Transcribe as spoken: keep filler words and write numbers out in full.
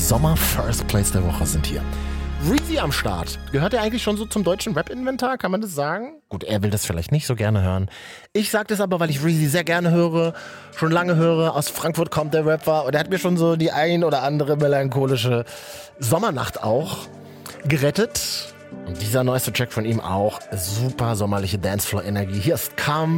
Sommer First Place der Woche sind hier. Reezy am Start. Gehört er eigentlich schon so zum deutschen Rap-Inventar? Kann man das sagen? Gut, er will das vielleicht nicht so gerne hören. Ich sag das aber, weil ich Reezy sehr gerne höre, schon lange höre. Aus Frankfurt kommt der Rapper und er hat mir schon so die ein oder andere melancholische Sommernacht auch gerettet. Und dieser neueste Track von ihm auch. Super sommerliche Dancefloor-Energie. Hier ist Calm